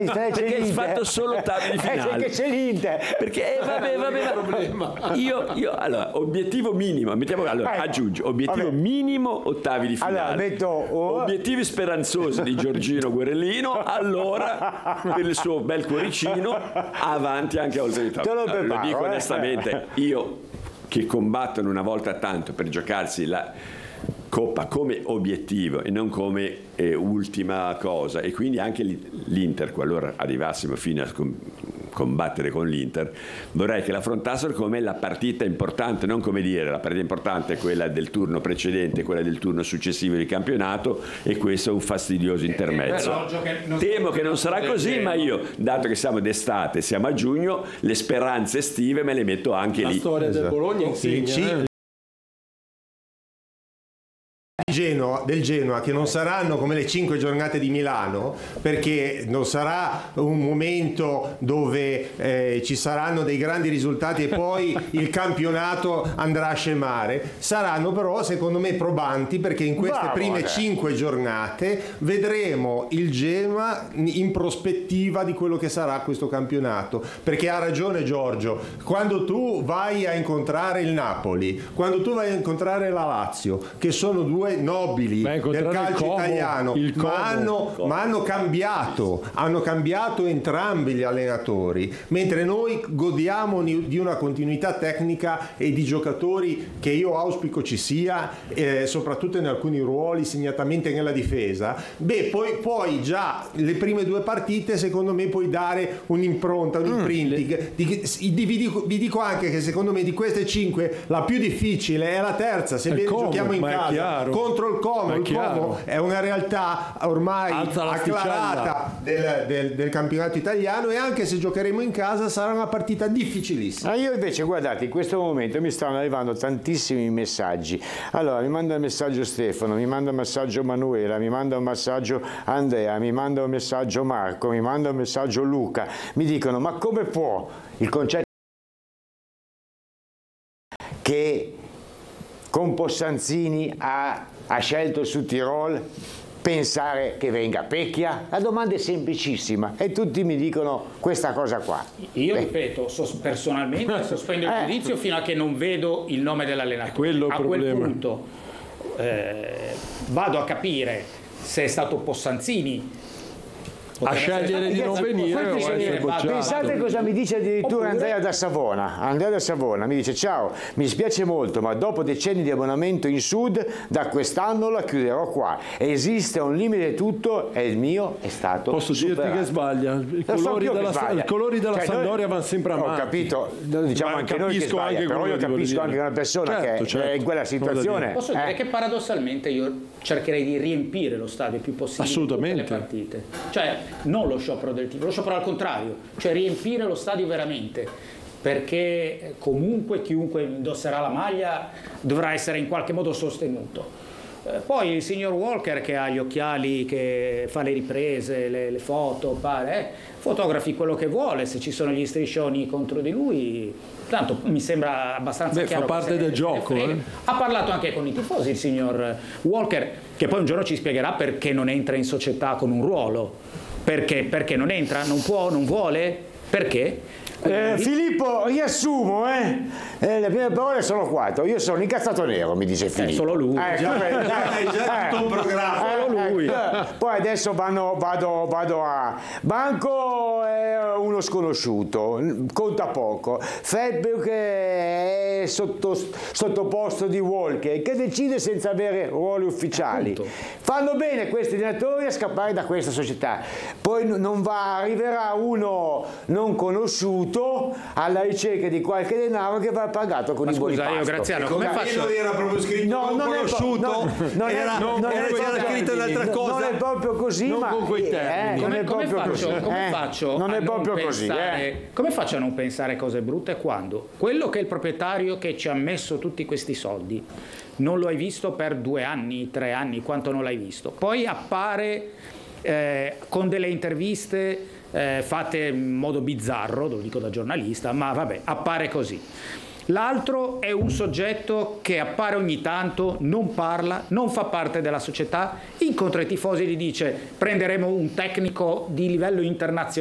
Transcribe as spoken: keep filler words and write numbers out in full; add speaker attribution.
Speaker 1: perché hai fatto solo ottavi di finale.
Speaker 2: Perché c'è l'Inter.
Speaker 1: Perché eh, vabbè, vabbè, vabbè. Io, io allora, obiettivo minimo, mettiamo allora,
Speaker 2: ecco.
Speaker 1: aggiungo, obiettivo
Speaker 2: Vabbè.
Speaker 1: minimo ottavi di finale.
Speaker 2: Allora, metto, oh.
Speaker 1: Obiettivi speranzosi di Giorgino Guerellino, allora per il suo bel cuoricino avanti anche oltre di
Speaker 2: Te lo
Speaker 1: allora,
Speaker 2: preparo,
Speaker 1: lo dico
Speaker 2: eh.
Speaker 1: onestamente, io che combattono una volta tanto per giocarsi la Coppa come obiettivo e non come eh, ultima cosa, e quindi anche l'Inter, qualora arrivassimo fino a com- combattere con l'Inter, vorrei che l'affrontassero come la partita importante, non come dire la partita importante è quella del turno precedente, quella del turno successivo di campionato, e questo è un fastidioso intermezzo. Temo che non sarà così, ma io, dato che siamo d'estate, siamo a giugno, le speranze estive me le metto anche
Speaker 3: la
Speaker 1: lì.
Speaker 3: La storia del Bologna insegna.
Speaker 4: Genoa, del Genoa, che non saranno come le cinque giornate di Milano, perché non sarà un momento dove eh, ci saranno dei grandi risultati e poi il campionato andrà a scemare. Saranno però secondo me probanti, perché in queste
Speaker 2: Bravo,
Speaker 4: prime
Speaker 2: ragazzi.
Speaker 4: cinque giornate vedremo il Genoa in prospettiva di quello che sarà questo campionato, perché ha ragione Giorgio, quando tu vai a incontrare il Napoli, quando tu vai a incontrare la Lazio, che sono due nobili del calcio
Speaker 3: Como,
Speaker 4: italiano, ma hanno, ma hanno cambiato, hanno cambiato entrambi gli allenatori, mentre noi godiamo di una continuità tecnica e di giocatori che io auspico ci sia, eh, soprattutto in alcuni ruoli, segnatamente nella difesa. Beh, poi, poi già le prime due partite secondo me puoi dare un'impronta, un imprinting. Mm, di, di, vi, dico, vi dico anche che secondo me di queste cinque la più difficile è la terza, sebbene
Speaker 3: Como,
Speaker 4: giochiamo in casa
Speaker 3: chiaro.
Speaker 4: contro il Como. Il Como è una realtà ormai acclarata del, del, del campionato italiano, e anche se giocheremo in casa sarà una partita difficilissima.
Speaker 2: Ah, io invece, guardate, in questo momento mi stanno arrivando tantissimi messaggi. Allora, mi manda un messaggio Stefano, mi manda un messaggio Manuela, mi manda un messaggio Andrea, mi manda un messaggio Marco, mi manda un messaggio Luca. Mi dicono: ma come può il concetto che con Possanzini ha, ha scelto su Tirol pensare che venga Pecchia? La domanda è semplicissima e tutti mi dicono questa cosa qua.
Speaker 5: Io
Speaker 2: Beh.
Speaker 5: ripeto, sos- personalmente sospendo il
Speaker 2: Eh.
Speaker 5: giudizio fino a che non vedo il nome dell'allenatore.
Speaker 3: Quello il
Speaker 5: a quel
Speaker 3: problema.
Speaker 5: punto eh, vado a capire se è stato Possanzini
Speaker 3: a scegliere di non venire o essere bocciato.
Speaker 2: Pensate cosa mi dice addirittura
Speaker 5: Oppure...
Speaker 2: Andrea da Savona. Andrea da Savona mi dice: ciao, mi spiace molto, ma dopo decenni di abbonamento in Sud, da quest'anno la chiuderò qua. Esiste un limite tutto e il mio è stato
Speaker 3: Posso
Speaker 2: superato.
Speaker 3: dirti che sbaglia. I
Speaker 2: Lo so
Speaker 3: colori
Speaker 2: anch'io che
Speaker 3: della,
Speaker 2: sbaglia.
Speaker 3: i colori della
Speaker 2: Cioè,
Speaker 3: Sampdoria
Speaker 2: noi-
Speaker 3: vanno sempre
Speaker 2: Ho
Speaker 3: avanti.
Speaker 2: capito, diciamo
Speaker 3: Ma
Speaker 2: anche noi che
Speaker 3: capisco
Speaker 2: sbaglia,
Speaker 3: anche
Speaker 2: però
Speaker 3: quello
Speaker 2: io
Speaker 3: che voglio
Speaker 2: capisco
Speaker 3: dire.
Speaker 2: anche una persona
Speaker 3: Certo,
Speaker 2: che
Speaker 3: certo.
Speaker 2: è in quella situazione.
Speaker 5: Posso dire
Speaker 2: eh.
Speaker 5: che paradossalmente io cercherei di riempire lo stadio il più possibile
Speaker 3: Assolutamente.
Speaker 5: in tutte le partite. Cioè, non lo sciopero del tifo, lo sciopero al contrario, cioè riempire lo stadio veramente, perché comunque chiunque indosserà la maglia dovrà essere in qualche modo sostenuto. Eh, poi il signor Walker, che ha gli occhiali, che fa le riprese, le, le foto, pare, eh, fotografi quello che vuole, se ci sono gli striscioni contro di lui, tanto mi sembra abbastanza
Speaker 3: Beh,
Speaker 5: chiaro
Speaker 3: fa parte
Speaker 5: che se
Speaker 3: del
Speaker 5: ne-
Speaker 3: gioco,
Speaker 5: se ne frega.
Speaker 3: eh.
Speaker 5: Ha parlato anche con i tifosi il signor Walker, che poi un giorno ci spiegherà perché non entra in società con un ruolo. Perché? Perché non entra, non può, non vuole? Perché?
Speaker 2: Eh, Filippo, riassumo, eh? Eh, le prime parole sono quattro. Io sono incazzato nero, mi dice Filippo.
Speaker 5: solo lui.
Speaker 2: Eh,
Speaker 4: Già-
Speaker 2: come-
Speaker 4: già- è già tutto un programma.
Speaker 2: Solo lui. Poi adesso vanno- vado, vado a Banco, è uno sconosciuto, conta poco. Febbre che è sotto, sottoposto di Walker, che decide senza avere ruoli ufficiali.
Speaker 5: Appunto.
Speaker 2: Fanno bene questi allenatori a scappare da questa società. Poi n- non va, arriverà uno non conosciuto alla ricerca di qualche denaro che va pagato con
Speaker 5: Ma
Speaker 2: i buoni
Speaker 5: scusa, io
Speaker 2: pasto.
Speaker 5: Graziano, come
Speaker 4: Come
Speaker 5: faccio?
Speaker 4: non era proprio scritto
Speaker 2: No,
Speaker 4: non
Speaker 2: non è pro-
Speaker 4: conosciuto,
Speaker 2: no, non è-
Speaker 4: era,
Speaker 2: non
Speaker 4: era,
Speaker 2: è
Speaker 4: c'era
Speaker 2: proprio-
Speaker 4: scritto un'altra
Speaker 2: non
Speaker 4: cosa.
Speaker 2: è proprio così,
Speaker 4: non
Speaker 2: ma
Speaker 4: con quei termini.
Speaker 2: eh, non
Speaker 5: Come,
Speaker 2: è
Speaker 5: come
Speaker 2: proprio
Speaker 5: faccio,
Speaker 2: così.
Speaker 5: come
Speaker 2: eh.
Speaker 5: faccio
Speaker 2: non
Speaker 5: a
Speaker 2: è proprio così,
Speaker 5: pensare,
Speaker 2: eh.
Speaker 5: come faccio a non pensare cose brutte quando quello che è il proprietario che ci ha messo tutti questi soldi non lo hai visto per due anni, tre anni, quanto non l'hai visto, poi appare eh, con delle interviste eh, fatte in modo bizzarro, lo dico da giornalista, ma vabbè, appare così. L'altro è un soggetto che appare ogni tanto, non parla, non fa parte della società, incontra i tifosi e gli dice: prenderemo un tecnico di livello internazionale